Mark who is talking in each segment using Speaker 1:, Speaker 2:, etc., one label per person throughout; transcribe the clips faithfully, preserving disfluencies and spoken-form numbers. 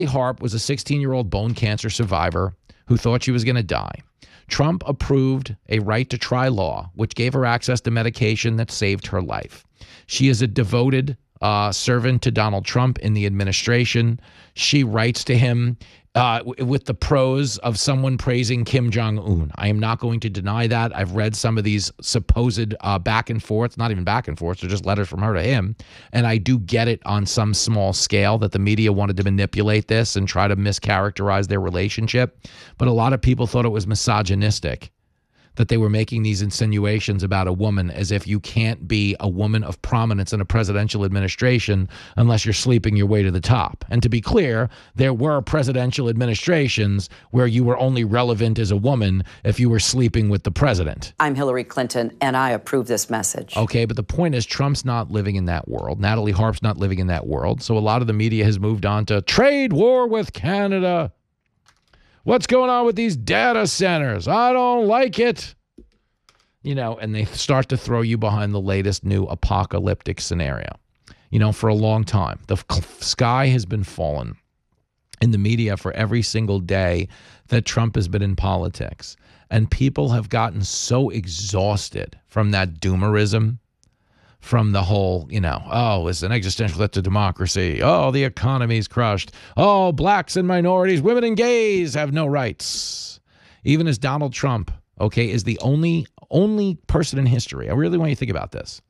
Speaker 1: Harp was a sixteen-year-old bone cancer survivor who thought she was going to die. Trump approved a right-to-try law, which gave her access to medication that saved her life. She is a devoted uh, servant to Donald Trump in the administration. She writes to him uh, with the prose of someone praising Kim Jong-un. I am not going to deny that. I've read some of these supposed uh, back and forth, not even back and forth, they're just letters from her to him. And I do get it on some small scale that the media wanted to manipulate this and try to mischaracterize their relationship. But a lot of people thought it was misogynistic, that they were making these insinuations about a woman as if you can't be a woman of prominence in a presidential administration unless you're sleeping your way to the top. And to be clear, there were presidential administrations where you were only relevant as a woman if you were sleeping with the president.
Speaker 2: I'm Hillary Clinton, and I approve this message.
Speaker 1: Okay, but the point is Trump's not living in that world. Natalie Harp's not living in that world. So a lot of the media has moved on to trade war with Canada. What's going on with these data centers? I don't like it. You know, and they start to throw you behind the latest new apocalyptic scenario. You know, for a long time, the sky has been falling in the media for every single day that Trump has been in politics. And people have gotten so exhausted from that doomerism, from the whole, you know, oh, it's an existential threat to democracy. Oh, the economy's crushed. Oh, blacks and minorities, women and gays have no rights. Even as Donald Trump, okay, is the only, only person in history. I really want you to think about this.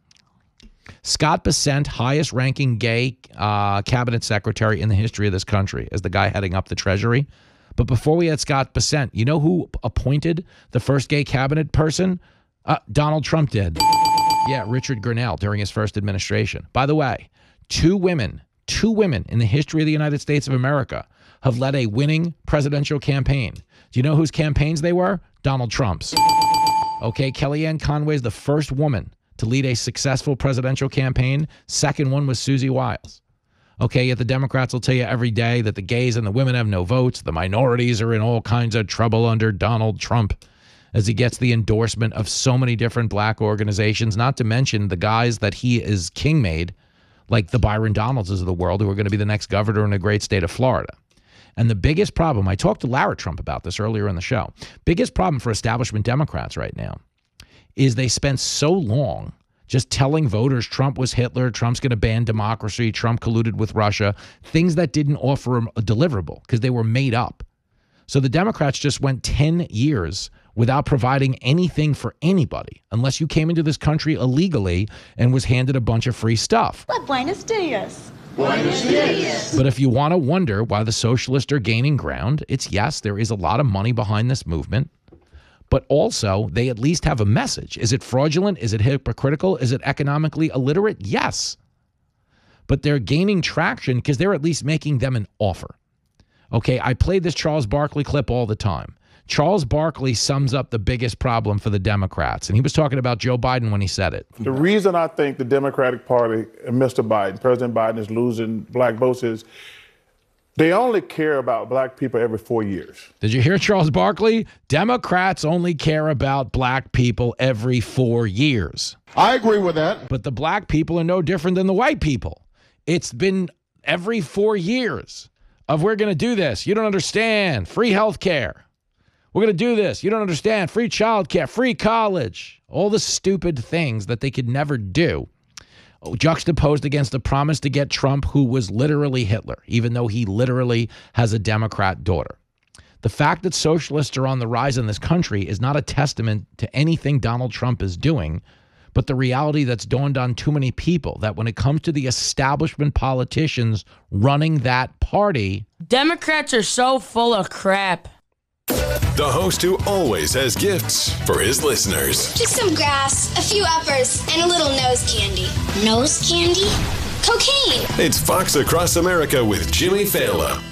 Speaker 1: Scott Bessent, highest ranking gay uh, cabinet secretary in the history of this country, as the guy heading up the Treasury. But before we had Scott Bessent, you know who appointed the first gay cabinet person? Uh, Donald Trump did. Yeah, Richard Grenell during his first administration. By the way, two women, two women in the history of the United States of America have led a winning presidential campaign. Do you know whose campaigns they were? Donald Trump's. Okay, Kellyanne Conway is the first woman to lead a successful presidential campaign. Second one was Susie Wiles. Okay, yet the Democrats will tell you every day that the gays and the women have no votes. The minorities are in all kinds of trouble under Donald Trump, as he gets the endorsement of so many different black organizations, not to mention the guys that he is king-made, like the Byron Donaldses of the world, who are going to be the next governor in the great state of Florida. And the biggest problem, I talked to Lara Trump about this earlier in the show, biggest problem for establishment Democrats right now is they spent so long just telling voters Trump was Hitler, Trump's going to ban democracy, Trump colluded with Russia, things that didn't offer him a deliverable because they were made up. So the Democrats just went ten years without providing anything for anybody, unless you came into this country illegally and was handed a bunch of free stuff.
Speaker 3: Well, buenos dias.
Speaker 4: Buenos dias.
Speaker 1: But if you want to wonder why the socialists are gaining ground, it's yes, there is a lot of money behind this movement, but also they at least have a message. Is it fraudulent? Is it hypocritical? Is it economically illiterate? Yes. But they're gaining traction because they're at least making them an offer. Okay, I played this Charles Barkley clip all the time. Charles Barkley sums up the biggest problem for the Democrats, and he was talking about Joe Biden when he said it.
Speaker 5: The reason I think the Democratic Party and Mister Biden, President Biden, is losing black votes is they only care about black people every four years.
Speaker 1: Did you hear Charles Barkley? Democrats only care about black people every four years.
Speaker 6: I agree with that.
Speaker 1: But the black people are no different than the white people. It's been every four years of we're going to do this. You don't understand. Free health care. We're going to do this. You don't understand. Free child care, free college, all the stupid things that they could never do, juxtaposed against the promise to get Trump, who was literally Hitler, even though he literally has a Democrat daughter. The fact that socialists are on the rise in this country is not a testament to anything Donald Trump is doing, but the reality that's dawned on too many people, that when it comes to the establishment politicians running that party,
Speaker 7: Democrats are so full of crap.
Speaker 8: The host who always has gifts for his listeners.
Speaker 9: Just some grass, a few uppers, and a little nose candy. Nose candy? Cocaine.
Speaker 8: It's Fox Across America with Jimmy Fallon.